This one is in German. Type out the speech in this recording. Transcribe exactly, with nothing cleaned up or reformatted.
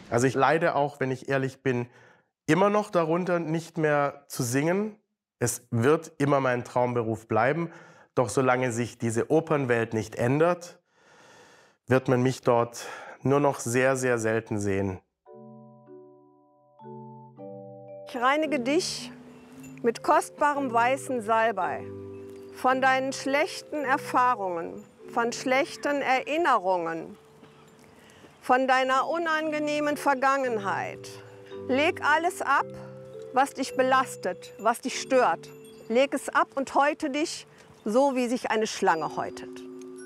Also ich leide auch, wenn ich ehrlich bin, immer noch darunter, nicht mehr zu singen. Es wird immer mein Traumberuf bleiben. Doch solange sich diese Opernwelt nicht ändert, wird man mich dort nur noch sehr, sehr selten sehen. Ich reinige dich mit kostbarem weißen Salbei von deinen schlechten Erfahrungen, von schlechten Erinnerungen, von deiner unangenehmen Vergangenheit. Leg alles ab, was dich belastet, was dich stört. Leg es ab und häute dich, so wie sich eine Schlange häutet.